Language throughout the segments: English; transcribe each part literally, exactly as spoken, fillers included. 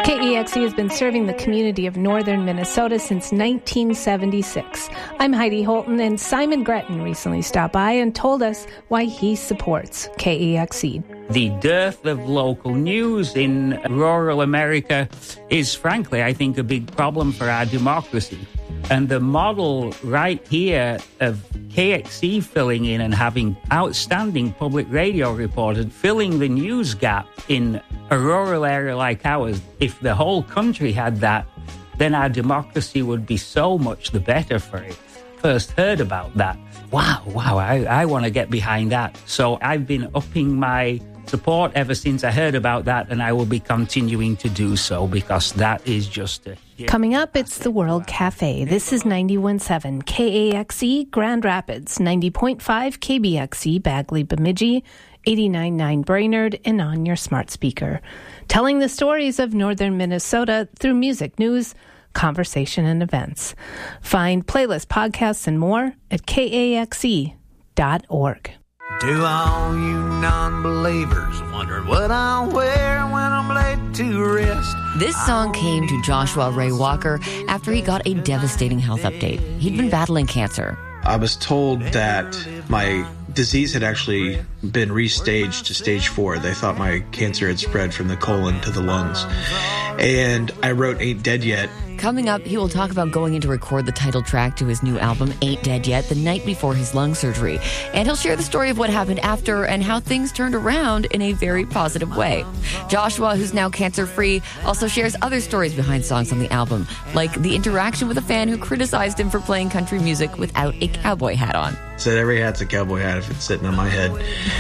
K E X E has been serving the community of northern Minnesota since nineteen seventy-six. I'm Heidi Holton, and Simon Gretton recently stopped by and told us why he supports K E X E. The dearth of local news in rural America is, frankly, I think, a big problem for our democracy. And the model right here of K X E filling in and having outstanding public radio reporters filling the news gap in a rural area like ours, if the whole country had that, then our democracy would be so much the better for it. First heard about that. Wow, wow, I, I want to get behind that. So I've been upping my support ever since I heard about that, and I will be continuing to do so because that is just a... Coming up, it's the World Cafe. This is ninety-one point seven K A X E Grand Rapids, ninety point five K B X E Bagley Bemidji, eighty-nine point nine Brainerd, and on your smart speaker. Telling the stories of northern Minnesota through music, news, conversation, and events. Find playlists, podcasts, and more at K A X E dot org. To all you non-believers wondering what I'll wear when I'm laid to rest. This song came to Joshua Ray Walker after he got a devastating health update. He'd been battling cancer. I was told that my disease had actually been restaged to stage four. They thought my cancer had spread from the colon to the lungs. And I wrote Ain't Dead Yet. Coming up, he will talk about going in to record the title track to his new album, Ain't Dead Yet, the night before his lung surgery. And he'll share the story of what happened after and how things turned around in a very positive way. Joshua, who's now cancer-free, also shares other stories behind songs on the album, like the interaction with a fan who criticized him for playing country music without a cowboy hat on. Said every hat's a cowboy hat if it's sitting on my head.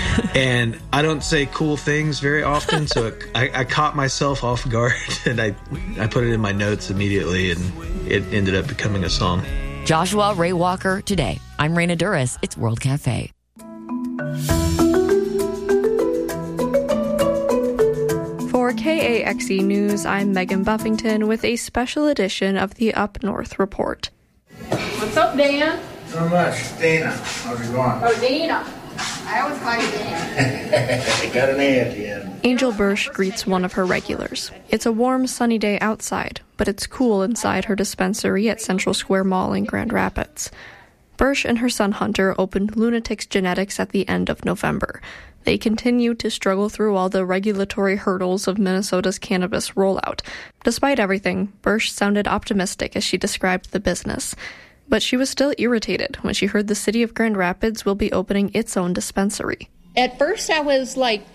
And I don't say cool things very often, so it, I, I caught myself off guard, and I, I put it in my notes immediately, and it ended up becoming a song. Joshua Ray Walker today. I'm Raina Duras. It's World Cafe. For K A X E News, I'm Megan Buffington with a special edition of the Up North Report. What's up, Dan? So much. Dana, how's it going? Oh, Dana. I always call you Dana. Got an A at the end. Angel Bursch greets one of her regulars. It's a warm, sunny day outside, but it's cool inside her dispensary at Central Square Mall in Grand Rapids. Bursch and her son Hunter opened Lunatics Genetics at the end of November. They continue to struggle through all the regulatory hurdles of Minnesota's cannabis rollout. Despite everything, Bursch sounded optimistic as she described the business. But she was still irritated when she heard the city of Grand Rapids will be opening its own dispensary. At first I was like,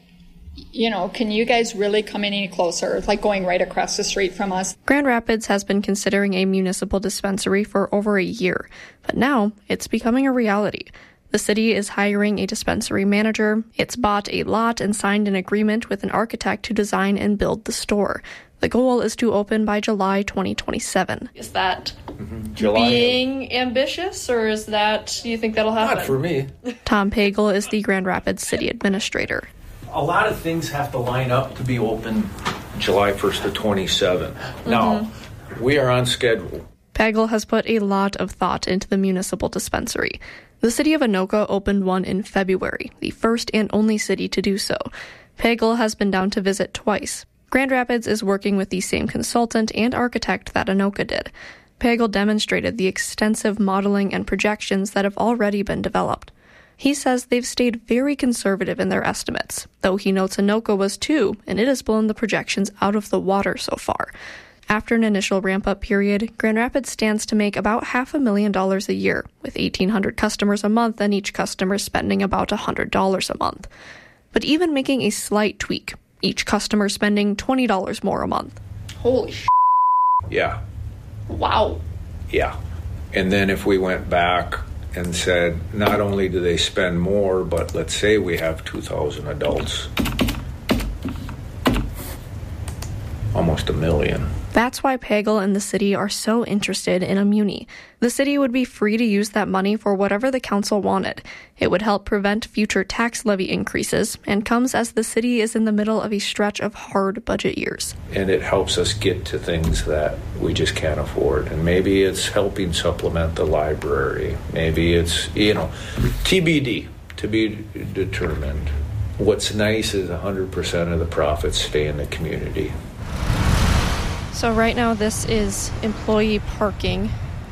you know, can you guys really come in any closer? It's like going right across the street from us. Grand Rapids has been considering a municipal dispensary for over a year, but now it's becoming a reality. The city is hiring a dispensary manager. It's bought a lot and signed an agreement with an architect to design and build the store. The goal is to open by July twenty twenty-seven. Is that mm-hmm. July. Being ambitious, or is that, do you think that'll happen? Not for me. Tom Pagel is the Grand Rapids city administrator. A lot of things have to line up to be open July first of twenty-seven. Mm-hmm. Now, we are on schedule. Pagel has put a lot of thought into the municipal dispensary. The city of Anoka opened one in February, the first and only city to do so. Pagel has been down to visit twice. Grand Rapids is working with the same consultant and architect that Anoka did. Pagel demonstrated the extensive modeling and projections that have already been developed. He says they've stayed very conservative in their estimates, though he notes Anoka was too, and it has blown the projections out of the water so far. After an initial ramp-up period, Grand Rapids stands to make about half a million dollars a year, with eighteen hundred customers a month and each customer spending about one hundred dollars a month. But even making a slight tweak, each customer spending twenty dollars more a month. Holy sh**. Yeah. Wow. Yeah. And then if we went back and said, not only do they spend more, but let's say we have two thousand adults. Almost a million. That's why Pagel and the city are so interested in a muni. The city would be free to use that money for whatever the council wanted. It would help prevent future tax levy increases and comes as the city is in the middle of a stretch of hard budget years. And it helps us get to things that we just can't afford. And maybe it's helping supplement the library. Maybe it's, you know, T B D, to be determined. What's nice is one hundred percent of the profits stay in the community. So right now this is employee parking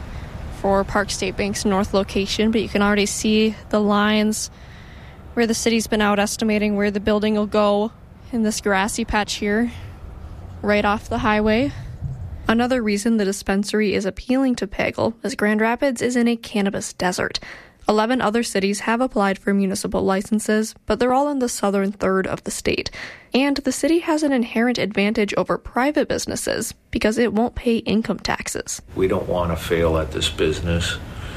for Park State Bank's north location, but you can already see the lines where the city's been out estimating where the building will go in this grassy patch here, right off the highway. Another reason the dispensary is appealing to Pagel is Grand Rapids is in a cannabis desert. Eleven other cities have applied for municipal licenses, but they're all in the southern third of the state. And the city has an inherent advantage over private businesses because it won't pay income taxes. We don't want to fail at this business,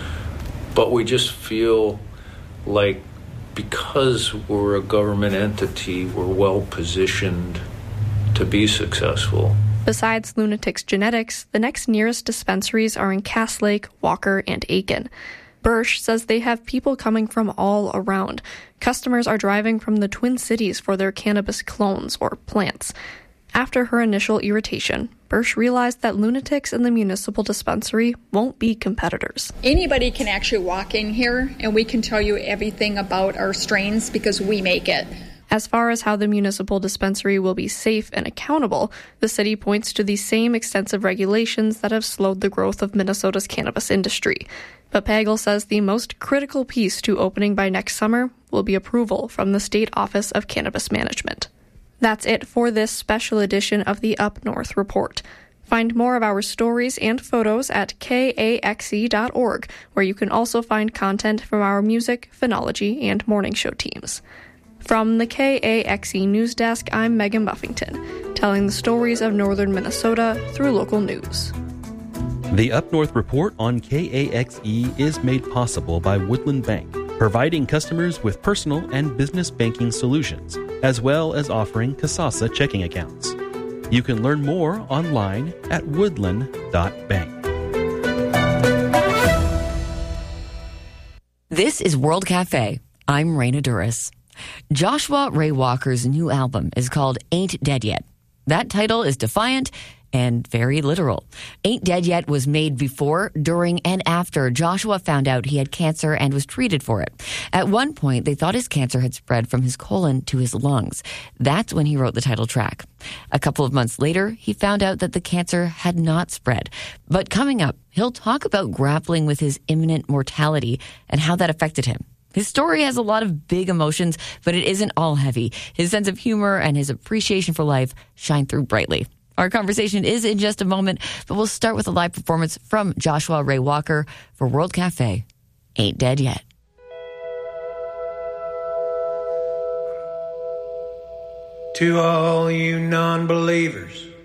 but we just feel like because we're a government entity, we're well positioned to be successful. Besides Lunatics Genetics, the next nearest dispensaries are in Cass Lake, Walker, and Aiken. Birch says they have people coming from all around. Customers are driving from the Twin Cities for their cannabis clones or plants. After her initial irritation, Birch realized that Lunatics and the municipal dispensary won't be competitors. Anybody can actually walk in here and we can tell you everything about our strains because we make it. As far as how the municipal dispensary will be safe and accountable, the city points to the same extensive regulations that have slowed the growth of Minnesota's cannabis industry. But Pagel says the most critical piece to opening by next summer will be approval from the State Office of Cannabis Management. That's it for this special edition of the Up North Report. Find more of our stories and photos at K A X E dot org, where you can also find content from our music, phonology, and morning show teams. From the K A X E News Desk, I'm Megan Buffington, telling the stories of northern Minnesota through local news. The Up North Report on K A X E is made possible by Woodland Bank, providing customers with personal and business banking solutions, as well as offering Kasasa checking accounts. You can learn more online at woodland dot bank. This is World Cafe. I'm Raina Duras. Joshua Ray Walker's new album is called Ain't Dead Yet. That title is defiant and very literal. Ain't Dead Yet was made before, during, and after Joshua found out he had cancer and was treated for it. At one point, they thought his cancer had spread from his colon to his lungs. That's when he wrote the title track. A couple of months later, he found out that the cancer had not spread. But coming up, he'll talk about grappling with his imminent mortality and how that affected him. His story has a lot of big emotions, but it isn't all heavy. His sense of humor and his appreciation for life shine through brightly. Our conversation is in just a moment, but we'll start with a live performance from Joshua Ray Walker for World Cafe, Ain't Dead Yet. To all you non-believers